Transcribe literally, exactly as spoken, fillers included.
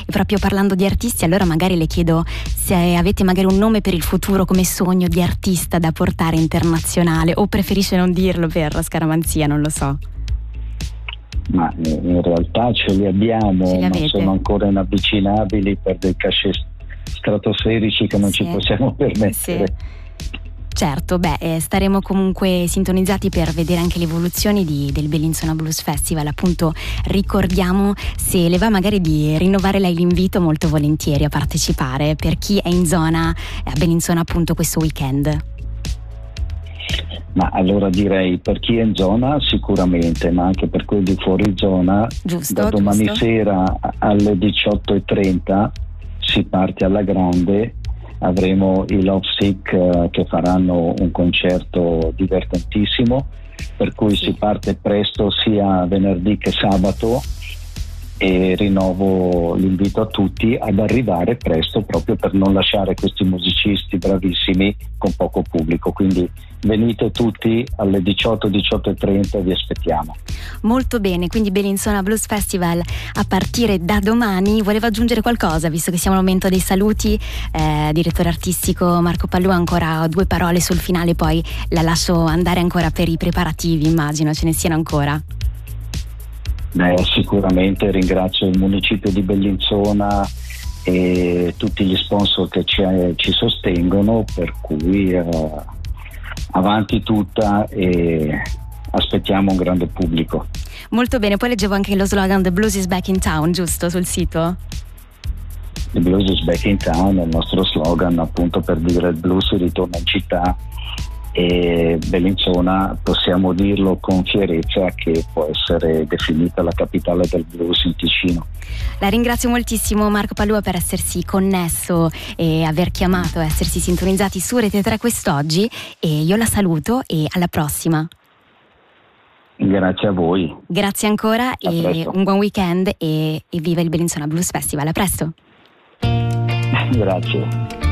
E proprio parlando di artisti, allora magari le chiedo se avete magari un nome per il futuro come sogno di artista da portare internazionale, o preferisce non dirlo per scaramanzia, non lo so. Ma in realtà ce li abbiamo, ce li ma sono ancora inavvicinabili per dei cachet stratosferici che non sì. ci possiamo permettere. Sì. Certo, beh, eh, staremo comunque sintonizzati per vedere anche le evoluzioni di, del Bellinzona Blues Festival. Appunto, ricordiamo, se le va magari di rinnovare lei l'invito, molto volentieri a partecipare per chi è in zona a Bellinzona appunto questo weekend. Ma allora direi per chi è in zona sicuramente, ma anche per quelli fuori zona. Giusto, da domani giusto. sera alle diciotto e trenta si parte alla grande. Avremo i Love Sick uh, che faranno un concerto divertentissimo, per cui sì. si parte presto sia venerdì che sabato, e rinnovo l'invito a tutti ad arrivare presto proprio per non lasciare questi musicisti bravissimi con poco pubblico. Quindi venite tutti alle diciotto, diciotto e trenta, vi aspettiamo. Molto bene, quindi Bellinzona Blues Festival a partire da domani. Volevo aggiungere qualcosa, visto che siamo al momento dei saluti, eh, direttore artistico Marco Pallù, ancora due parole sul finale, poi la lascio andare ancora per i preparativi, immagino ce ne siano ancora. Beh, sicuramente ringrazio il municipio di Bellinzona e tutti gli sponsor che ci, ci sostengono, per cui eh, avanti tutta e aspettiamo un grande pubblico. Molto bene, poi leggevo anche lo slogan The Blues is back in town, giusto, sul sito? The Blues is back in town è il nostro slogan, appunto per dire il blues ritorna in città, e Bellinzona possiamo dirlo con fierezza che può essere definita la capitale del blues in Ticino. La ringrazio moltissimo Marco Pallù per essersi connesso e aver chiamato, essersi sintonizzati su Rete tre quest'oggi, e io la saluto e alla prossima. Grazie a voi. Grazie ancora a e presto. Un buon weekend e, e viva il Bellinzona Blues Festival. A presto. Grazie.